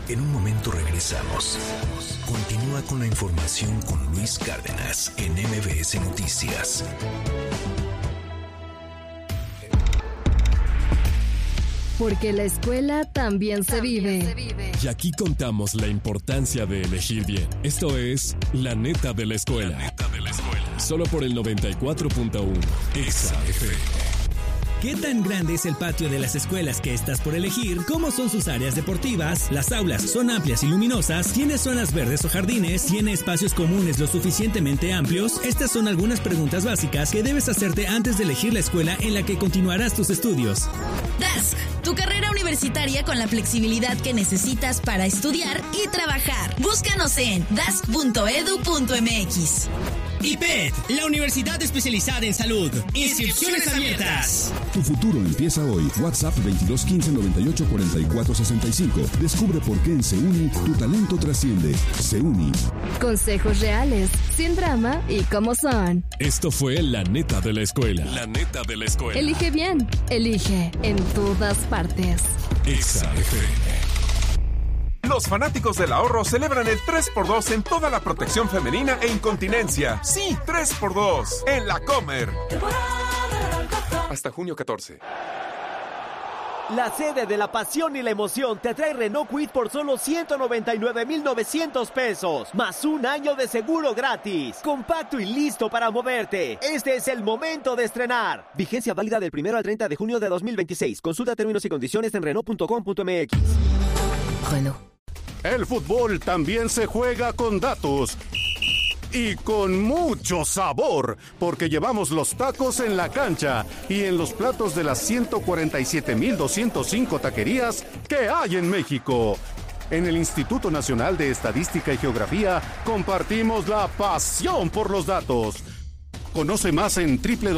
En un momento regresamos. Continúa con la información con Luis Cárdenas en MBS Noticias. Porque la escuela también se vive. Y aquí contamos la importancia de elegir bien. Esto es La Neta de la Escuela. Solo por el 94.1 Exa FM. ¿Qué tan grande es el patio de las escuelas que estás por elegir? ¿Cómo son sus áreas deportivas? ¿Las aulas son amplias y luminosas? ¿Tiene zonas verdes o jardines? ¿Tiene espacios comunes lo suficientemente amplios? Estas son algunas preguntas básicas que debes hacerte antes de elegir la escuela en la que continuarás tus estudios. Dask, tu carrera universitaria con la flexibilidad que necesitas para estudiar y trabajar. Búscanos en dask.edu.mx. IPED, la universidad especializada en salud. Inscripciones abiertas. Tu futuro empieza hoy. WhatsApp 2215 98 44 65. Descubre por qué en SEUNI tu talento trasciende. SEUNI. Consejos reales, sin drama y como son. Esto fue La Neta de la Escuela. La Neta de la Escuela. Elige bien, elige en todas partes. Exa FM. Los fanáticos del ahorro celebran el 3x2 en toda la protección femenina e incontinencia. Sí, 3x2 en La Comer. Hasta junio 14. La sede de la pasión y la emoción te trae Renault Kwid por solo 199,900 pesos, más un año de seguro gratis. Compacto y listo para moverte. Este es el momento de estrenar. Vigencia válida del 1 al 30 de junio de 2026. Consulta términos y condiciones en Renault.com.mx. Renault. El fútbol también se juega con datos. Y con mucho sabor, porque llevamos los tacos en la cancha y en los platos de las 147,205 taquerías que hay en México. En el Instituto Nacional de Estadística y Geografía compartimos la pasión por los datos. Conoce más en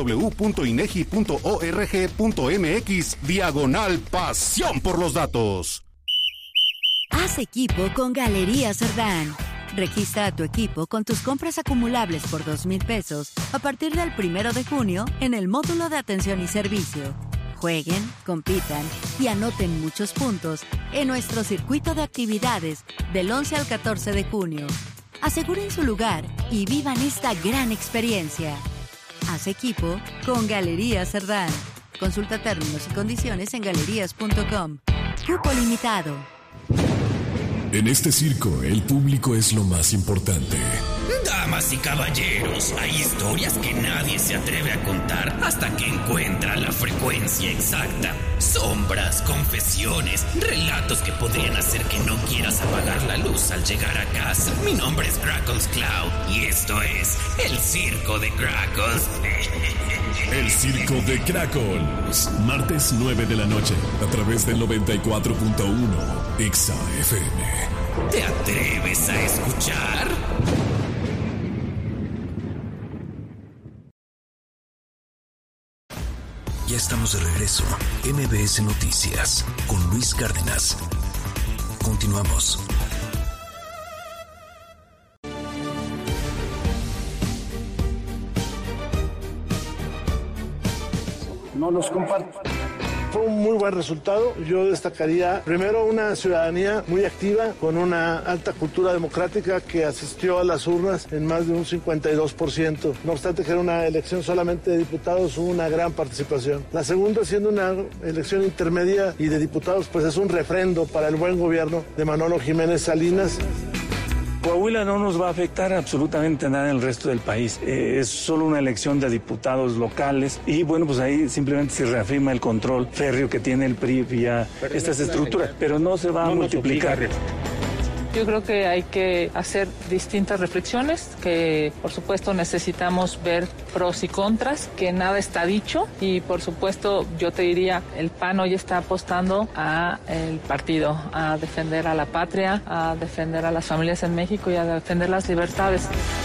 www.inegi.org.mx/pasión por los datos. Haz equipo con Galerías Cerdán. Registra a tu equipo con tus compras acumulables por 2,000 pesos a partir del 1 de junio en el módulo de atención y servicio. Jueguen, compitan y anoten muchos puntos en nuestro circuito de actividades del 11 al 14 de junio. Aseguren su lugar y vivan esta gran experiencia. Haz equipo con Galerías Cerdán. Consulta términos y condiciones en galerías.com. Cupo limitado. En este circo, el público es lo más importante. Damas y caballeros, hay historias que nadie se atreve a contar hasta que encuentra la frecuencia exacta. Sombras, confesiones, relatos que podrían hacer que no quieras apagar la luz al llegar a casa. Mi nombre es Crackles Cloud y esto es El Circo de Crackles. El Circo de Crackles. Martes 9 de la noche, a través del 94.1 Exa FM. ¿Te atreves a escuchar? Ya estamos de regreso. MBS Noticias con Luis Cárdenas. Continuamos. No los comparto. Fue un muy buen resultado. Yo destacaría primero una ciudadanía muy activa, con una alta cultura democrática que asistió a las urnas en más de un 52%. No obstante que era una elección solamente de diputados, hubo una gran participación. La segunda, siendo una elección intermedia y de diputados, pues es un refrendo para el buen gobierno de Manolo Jiménez Salinas. Coahuila no nos va a afectar absolutamente nada en el resto del país. Es solo una elección de diputados locales y bueno, pues ahí simplemente se reafirma el control férreo que tiene el PRI vía estas estructuras, pero no se va a multiplicar. Yo creo que hay que hacer distintas reflexiones, que por supuesto necesitamos ver pros y contras, que nada está dicho y por supuesto yo te diría, el PAN hoy está apostando a el partido, a defender a la patria, a defender a las familias en México y a defender las libertades.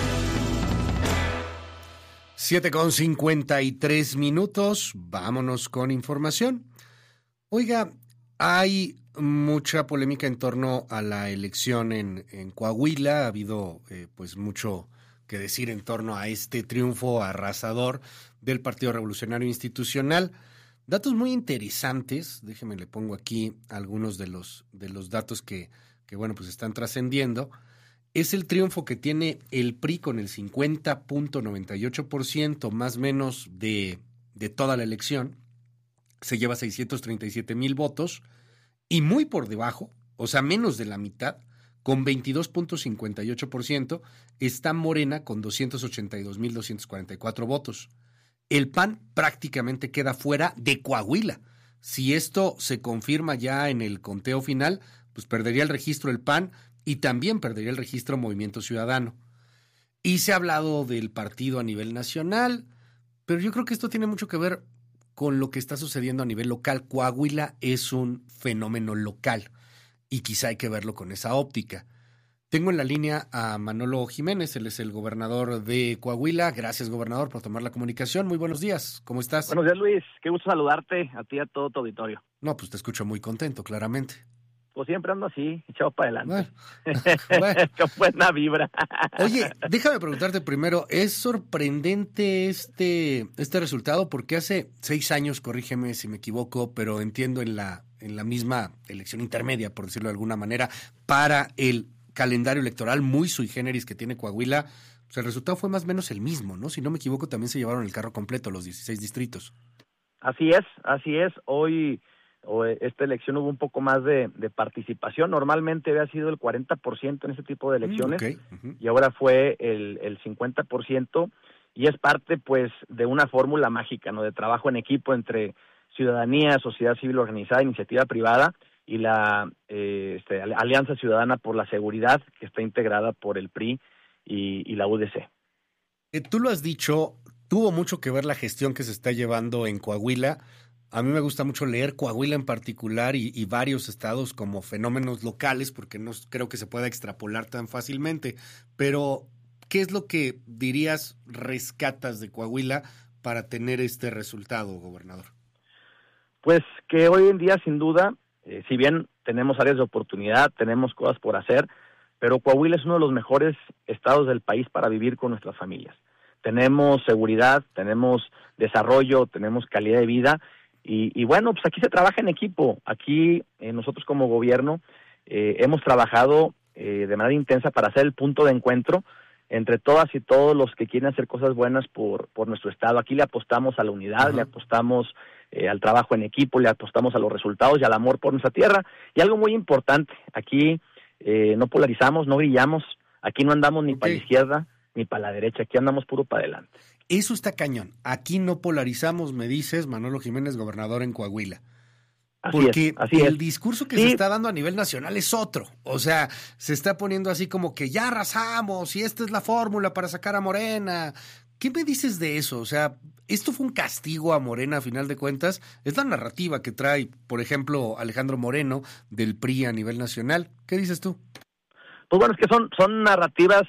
7:53, vámonos con información. Oiga, hay mucha polémica en torno a la elección en Coahuila. Ha habido pues mucho que decir en torno a este triunfo arrasador del Partido Revolucionario Institucional. Datos muy interesantes. Déjeme, le pongo aquí algunos de los datos que bueno, pues están trascendiendo, es el triunfo que tiene el PRI con el 50.98% más o menos de toda la elección. Se lleva 637,000 votos y muy por debajo, o sea, menos de la mitad, con 22.58%, está Morena con 282,244 votos. El PAN prácticamente queda fuera de Coahuila. Si esto se confirma ya en el conteo final, pues perdería el registro el PAN y también perdería el registro Movimiento Ciudadano. Y se ha hablado del partido a nivel nacional, pero yo creo que esto tiene mucho que ver con lo que está sucediendo a nivel local. Coahuila es un fenómeno local y quizá hay que verlo con esa óptica. Tengo en la línea a Manolo Jiménez, él es el gobernador de Coahuila. Gracias, gobernador, por tomar la comunicación. Muy buenos días, ¿cómo estás? Buenos días, Luis. Qué gusto saludarte, a ti y a todo tu auditorio. No, pues te escucho muy contento, claramente. Pues siempre ando así, echado para adelante. Bueno. Qué buena vibra. Oye, déjame preguntarte primero, ¿es sorprendente este resultado? Porque hace 6 años, corrígeme si me equivoco, pero entiendo en la misma elección intermedia, por decirlo de alguna manera, para el calendario electoral muy sui generis que tiene Coahuila, pues el resultado fue más o menos el mismo, ¿no? Si no me equivoco, también se llevaron el carro completo los 16 distritos. Así es. Hoy, esta elección hubo un poco más de participación. Normalmente había sido el 40% en este tipo de elecciones, y ahora fue el 50%, y es parte, pues, de una fórmula mágica, ¿no? De trabajo en equipo entre ciudadanía, sociedad civil organizada, iniciativa privada, y la Alianza Ciudadana por la Seguridad, que está integrada por el PRI y la UDC. Tú lo has dicho, tuvo mucho que ver la gestión que se está llevando en Coahuila. A mí me gusta mucho leer Coahuila en particular y varios estados como fenómenos locales, porque no creo que se pueda extrapolar tan fácilmente. Pero, ¿qué es lo que dirías rescatas de Coahuila para tener este resultado, gobernador? Pues que hoy en día, sin duda, si bien tenemos áreas de oportunidad, tenemos cosas por hacer, pero Coahuila es uno de los mejores estados del país para vivir con nuestras familias. Tenemos seguridad, tenemos desarrollo, tenemos calidad de vida, y bueno, pues aquí se trabaja en equipo. Aquí nosotros como gobierno hemos trabajado de manera intensa para hacer el punto de encuentro entre todas y todos los que quieren hacer cosas buenas por nuestro estado. Aquí le apostamos a la unidad, le apostamos al trabajo en equipo, le apostamos a los resultados y al amor por nuestra tierra. Y algo muy importante, aquí no polarizamos, no grillamos, aquí no andamos ni para la izquierda ni para la derecha, aquí andamos puro para adelante. Eso está cañón. Aquí no polarizamos, me dices, Manolo Jiménez, gobernador en Coahuila. Porque el discurso que se está dando a nivel nacional es otro. O sea, se está poniendo así como que ya arrasamos y esta es la fórmula para sacar a Morena. ¿Qué me dices de eso? O sea, ¿esto fue un castigo a Morena a final de cuentas? Es la narrativa que trae, por ejemplo, Alejandro Moreno del PRI a nivel nacional. ¿Qué dices tú? Pues bueno, es que son narrativas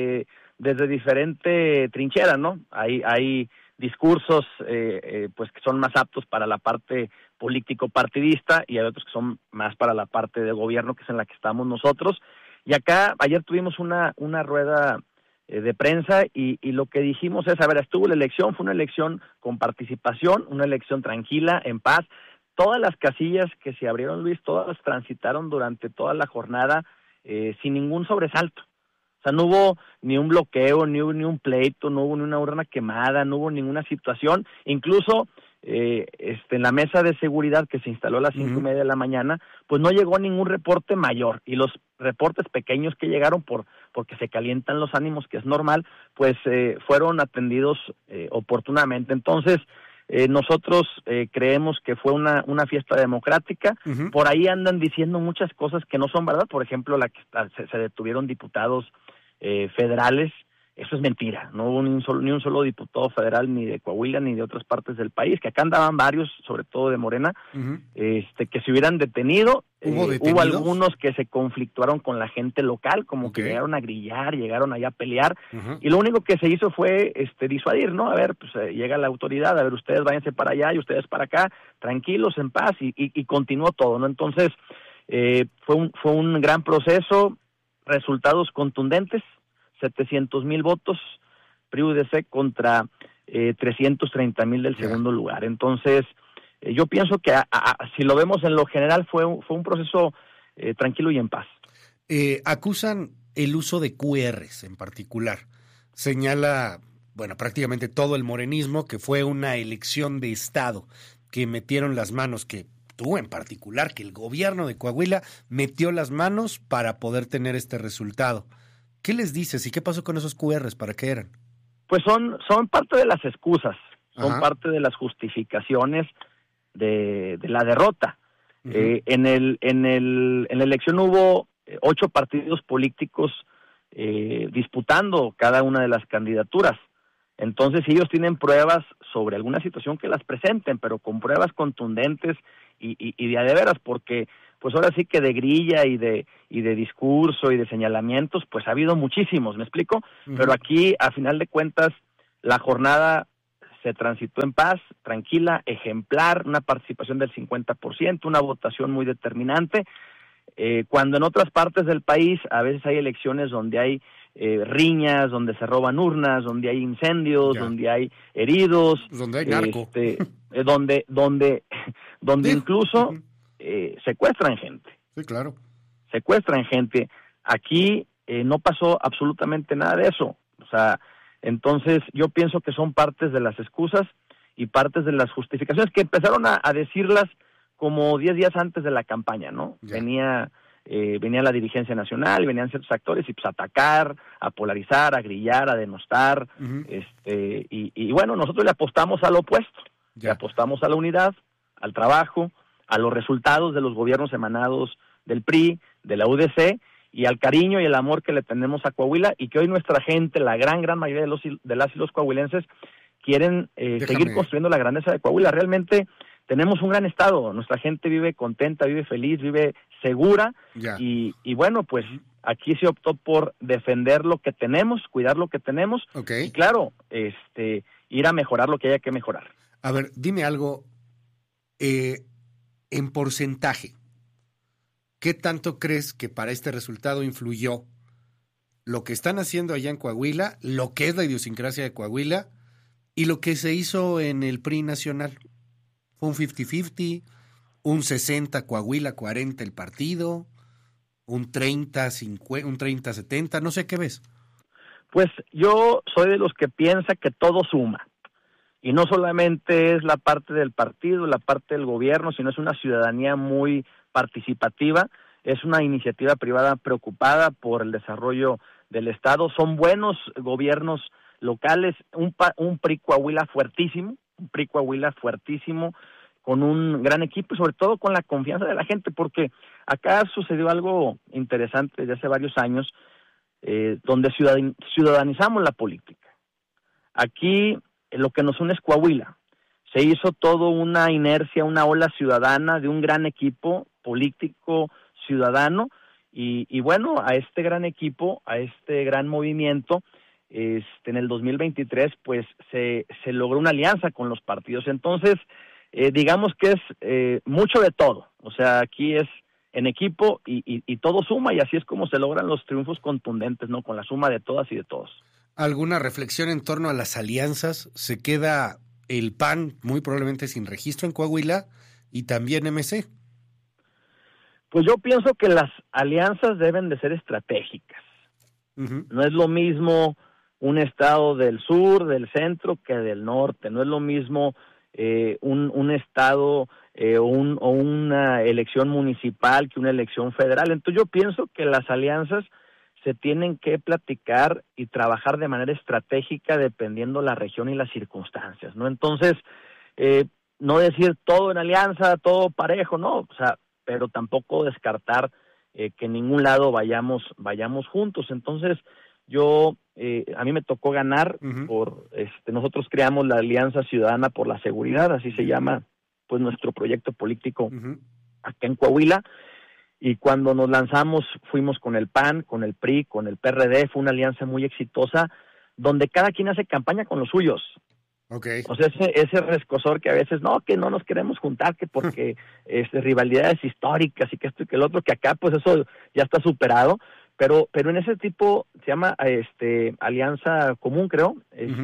desde diferente trinchera, ¿no? Hay discursos pues que son más aptos para la parte político-partidista y hay otros que son más para la parte de gobierno, que es en la que estamos nosotros. Y acá, ayer tuvimos una rueda de prensa y lo que dijimos es, a ver, estuvo la elección, fue una elección con participación, una elección tranquila, en paz. Todas las casillas que se abrieron, Luis, todas transitaron durante toda la jornada sin ningún sobresalto. O sea, no hubo ni un bloqueo, ni hubo ni un pleito, no hubo ni una urna quemada, no hubo ninguna situación. Incluso en la mesa de seguridad que se instaló a las 5:30 de la mañana, pues no llegó ningún reporte mayor. Y los reportes pequeños que llegaron porque se calientan los ánimos, que es normal, pues fueron atendidos oportunamente. Entonces, nosotros creemos que fue una fiesta democrática. Por ahí andan diciendo muchas cosas que no son verdad. Por ejemplo, la que se detuvieron diputados federales. Eso es mentira. No hubo ni un solo diputado federal, ni de Coahuila, ni de otras partes del país, que acá andaban varios, sobre todo de Morena, que se hubieran detenido. Hubo algunos que se conflictuaron con la gente local, como que llegaron a grillar, llegaron allá a pelear, y lo único que se hizo fue disuadir, ¿no? A ver, pues llega la autoridad, a ver, ustedes váyanse para allá y ustedes para acá, tranquilos, en paz, y continuó todo, ¿no? Entonces, fue un gran proceso, resultados contundentes, 700,000 votos, PRI-UDC contra 330,000 del segundo lugar. Entonces, yo pienso que si lo vemos en lo general fue un proceso tranquilo y en paz. Acusan el uso de QRs en particular. Señala, bueno, prácticamente todo el morenismo que fue una elección de Estado, que metieron las manos, que tú en particular, que el gobierno de Coahuila metió las manos para poder tener este resultado. ¿Qué les dices y qué pasó con esos QRs? ¿Para qué eran? Pues son parte de las excusas, son parte de las justificaciones de la derrota. En la elección hubo 8 partidos políticos disputando cada una de las candidaturas. Entonces, si ellos tienen pruebas sobre alguna situación, que las presenten, pero con pruebas contundentes y de a de veras, porque pues ahora sí que de grilla y de discurso y de señalamientos, pues ha habido muchísimos, ¿me explico? Pero aquí, a final de cuentas, la jornada se transitó en paz, tranquila, ejemplar, una participación del 50%, una votación muy determinante, cuando en otras partes del país a veces hay elecciones donde hay riñas, donde se roban urnas, donde hay incendios, donde hay heridos, donde hay narco, donde incluso secuestran gente. Sí, claro. Secuestran gente. Aquí no pasó absolutamente nada de eso. O sea, entonces yo pienso que son partes de las excusas y partes de las justificaciones que empezaron a decirlas como 10 días antes de la campaña, ¿no? Venía la dirigencia nacional, venían ciertos actores y pues a atacar, a polarizar, a grillar, a denostar, y bueno, nosotros le apostamos a lo opuesto, le apostamos a la unidad, al trabajo, a los resultados de los gobiernos emanados del PRI, de la UDC, y al cariño y el amor que le tenemos a Coahuila, y que hoy nuestra gente, la gran mayoría de las y los coahuilenses, quieren seguir construyendo la grandeza de Coahuila. Realmente tenemos un gran estado, nuestra gente vive contenta, vive feliz, vive segura, y bueno, pues aquí se optó por defender lo que tenemos, cuidar lo que tenemos, y claro, ir a mejorar lo que haya que mejorar. A ver, dime algo, en porcentaje, ¿qué tanto crees que para este resultado influyó lo que están haciendo allá en Coahuila, lo que es la idiosincrasia de Coahuila y lo que se hizo en el PRI nacional? ¿Fue un 50-50, un 60 Coahuila, 40 el partido, un 30-70, no sé qué ves? Pues yo soy de los que piensa que todo suma. Y no solamente es la parte del partido, la parte del gobierno, sino es una ciudadanía muy participativa, es una iniciativa privada preocupada por el desarrollo del Estado. Son buenos gobiernos locales, un PRI Coahuila fuertísimo, con un gran equipo y sobre todo con la confianza de la gente, porque acá sucedió algo interesante desde hace varios años, donde ciudadanizamos la política. Aquí lo que nos une es Coahuila. Se hizo todo una inercia, una ola ciudadana de un gran equipo político ciudadano, y bueno, a este gran equipo, a este gran movimiento, en el 2023 pues se logró una alianza con los partidos. Entonces digamos que es mucho de todo, o sea, aquí es en equipo y todo suma, y así es como se logran los triunfos contundentes, ¿no? Con la suma de todas y de todos. ¿Alguna reflexión en torno a las alianzas? ¿Se queda el PAN muy probablemente sin registro en Coahuila y también MC? Pues yo pienso que las alianzas deben de ser estratégicas. No es lo mismo un estado del sur, del centro, que del norte. No es lo mismo un estado o una elección municipal que una elección federal. Entonces yo pienso que las alianzas se tienen que platicar y trabajar de manera estratégica dependiendo la región y las circunstancias, ¿no? Entonces, no decir todo en alianza, todo parejo, no, o sea, pero tampoco descartar que en ningún lado vayamos juntos. Entonces, a mí me tocó ganar nosotros creamos la Alianza Ciudadana por la Seguridad, así se llama pues nuestro proyecto político acá en Coahuila, y cuando nos lanzamos fuimos con el PAN, con el PRI, con el PRD, fue una alianza muy exitosa, donde cada quien hace campaña con los suyos. O sea, ese rescosor que a veces, que no nos queremos juntar, que porque rivalidades históricas y que esto y que el otro, que acá pues eso ya está superado, pero en ese tipo se llama alianza común, creo,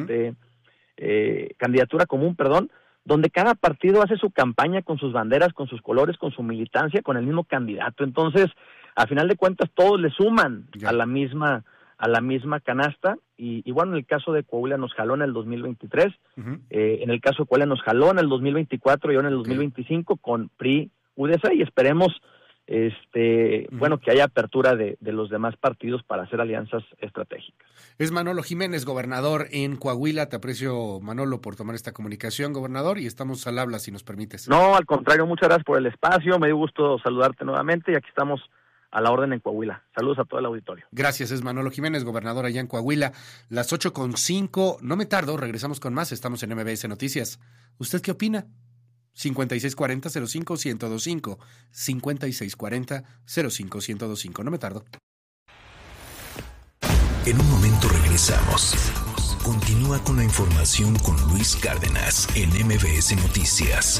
candidatura común, perdón, donde cada partido hace su campaña con sus banderas, con sus colores, con su militancia, con el mismo candidato. Entonces, a final de cuentas todos le suman a la misma canasta, y bueno, en el caso de Coahuila nos jaló en el 2023, en el caso de Coahuila nos jaló en el 2024 y ahora en el 2025 con PRI, UDC, y esperemos bueno, que haya apertura de los demás partidos para hacer alianzas estratégicas. Es Manolo Jiménez, gobernador en Coahuila. Te aprecio, Manolo, por tomar esta comunicación, gobernador, y estamos al habla, si nos permites. No, al contrario, muchas gracias por el espacio, me dio gusto saludarte nuevamente, y aquí estamos a la orden en Coahuila. Saludos a todo el auditorio. Gracias, es Manolo Jiménez, gobernador allá en Coahuila. Las 8:05, no me tardo, regresamos con más, estamos en MBS Noticias. ¿Usted qué opina? 5640-05-1025, 5640-05-1025. No me tardo. En un momento regresamos. Continúa con la información con Luis Cárdenas en MBS Noticias.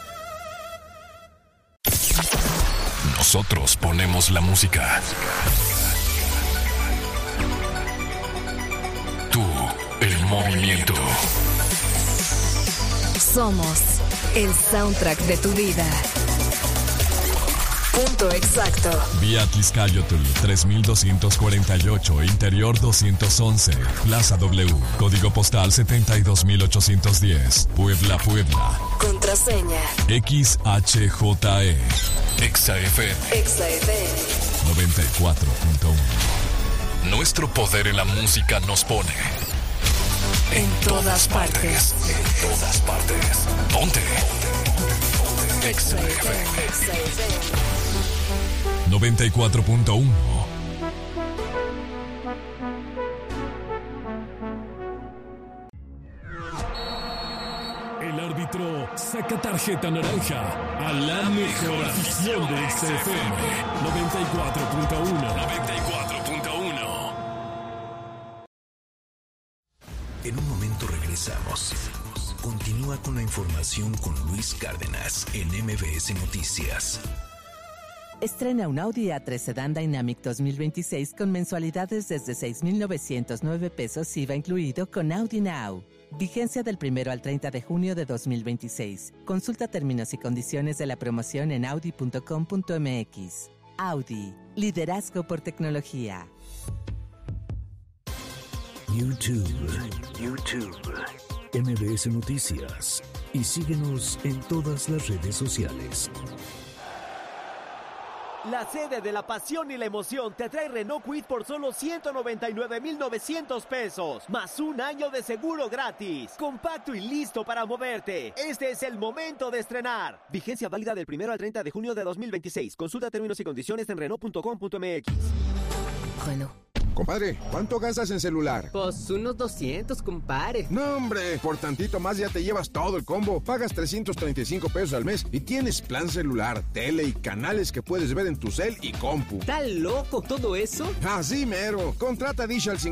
Nosotros ponemos la música. Tú, el movimiento. Somos el soundtrack de tu vida. Punto exacto. Vía Atlixcayotl 3248, Interior 211, Plaza W, Código Postal 72810, Puebla, Puebla. Contraseña XHJE. XFM 94.1. Nuestro poder en la música nos pone en todas partes. En todas partes. Ponte. XFM 94.1. El árbitro saca tarjeta naranja a la mejor afición de XFM 94.1. 94.1. En un momento regresamos. Continúa con la información con Luis Cárdenas en MBS Noticias. Estrena un Audi A3 Sedan Dynamic 2026 con mensualidades desde 6,909 pesos IVA incluido con Audi Now. Vigencia del 1 al 30 de junio de 2026. Consulta términos y condiciones de la promoción en audi.com.mx. Audi, liderazgo por tecnología. YouTube. MBS Noticias. Y síguenos en todas las redes sociales. La sede de la pasión y la emoción te trae Renault Kwid por solo 199,900 pesos, más un año de seguro gratis. Compacto y listo para moverte. Este es el momento de estrenar. Vigencia válida del 1 al 30 de junio de 2026. Consulta términos y condiciones en Renault.com.mx. Bueno. Compadre, ¿cuánto gastas en celular? Pues unos 200, compadre. No, hombre, por tantito más ya te llevas todo el combo. Pagas 335 pesos al mes y tienes plan celular, tele y canales que puedes ver en tu cel y compu. ¿Está loco todo eso? Así mero. Contrata Dish al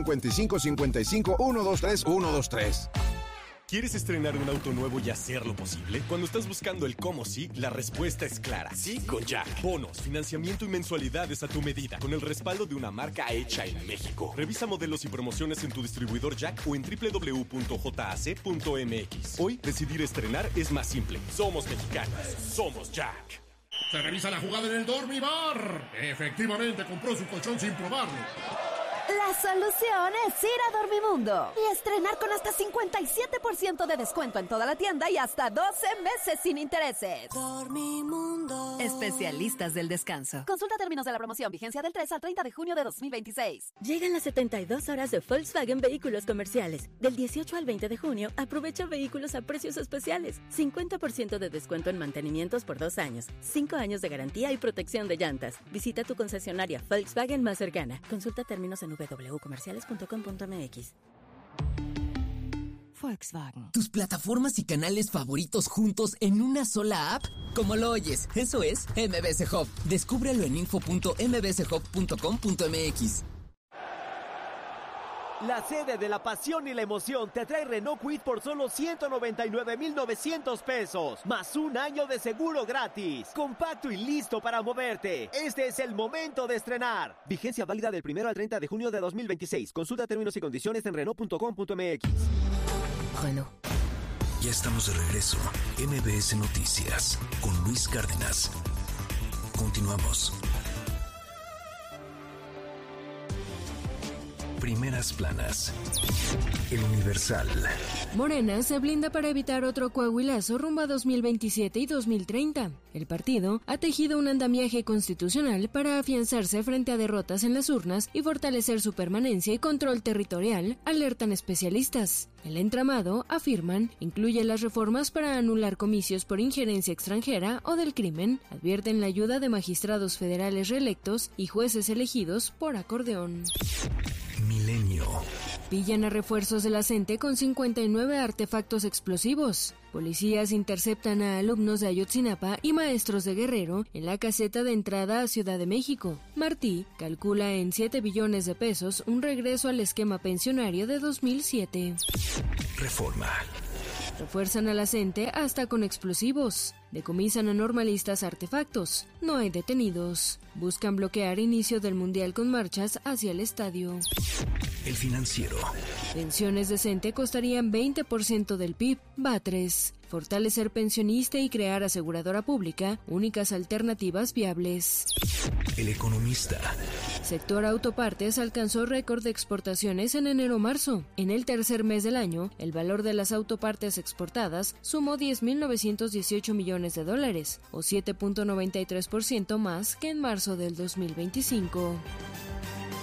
5555-123-123. ¿Quieres estrenar un auto nuevo y hacerlo posible? Cuando estás buscando el cómo sí, la respuesta es clara. Sí con Jack. Bonos, financiamiento y mensualidades a tu medida, con el respaldo de una marca hecha en México. Revisa modelos y promociones en tu distribuidor Jack o en www.jac.mx. Hoy, decidir estrenar es más simple. Somos mexicanos. Somos Jack. Se revisa la jugada en el Dormibar. Efectivamente compró su colchón sin probarlo. La solución es ir a Dormimundo y estrenar con hasta 57% de descuento en toda la tienda y hasta 12 meses sin intereses. Dormimundo. Especialistas del descanso. Consulta términos de la promoción, vigencia del 3 al 30 de junio de 2026. Llegan las 72 horas de Volkswagen Vehículos Comerciales. Del 18 al 20 de junio, aprovecha vehículos a precios especiales. 50% de descuento en mantenimientos por 2 años. 5 años de garantía y protección de llantas. Visita tu concesionaria Volkswagen más cercana. Consulta términos en www.comerciales.com.mx. Volkswagen. Tus plataformas y canales favoritos juntos en una sola app. Como lo oyes, eso es MBS Hub. Descúbrelo en info.mbshub.com.mx. La sede de la pasión y la emoción te trae Renault Kwid por solo 199,900 pesos, más un año de seguro gratis. Compacto y listo para moverte. Este es el momento de estrenar. Vigencia válida del 1 al 30 de junio de 2026. Consulta términos y condiciones en Renault.com.mx. Bueno. Ya estamos de regreso. MBS Noticias con Luis Cárdenas. Continuamos. Primeras planas. El Universal. Morena se blinda para evitar otro coahuilazo rumbo a 2027 y 2030. El partido ha tejido un andamiaje constitucional para afianzarse frente a derrotas en las urnas y fortalecer su permanencia y control territorial, alertan especialistas. El entramado, afirman, incluye las reformas para anular comicios por injerencia extranjera o del crimen, advierten la ayuda de magistrados federales reelectos y jueces elegidos por acordeón. Milenio. Pillan a refuerzos de la CENTE con 59 artefactos explosivos. Policías interceptan a alumnos de Ayotzinapa y maestros de Guerrero en la caseta de entrada a Ciudad de México. Martí calcula en 7 billones de pesos un regreso al esquema pensionario de 2007. Reforma. Refuerzan a la CENTE hasta con explosivos. Decomisan a normalistas artefactos. No hay detenidos. Buscan bloquear inicio del Mundial con marchas hacia el estadio. El Financiero. Pensiones de CENTE costarían 20% del PIB. Batres. Fortalecer pensionista y crear aseguradora pública, únicas alternativas viables. El Economista. Sector autopartes alcanzó récord de exportaciones en enero-marzo. En el tercer mes del año, el valor de las autopartes exportadas sumó $10,918 millones, o 7.93% más que en marzo del 2025.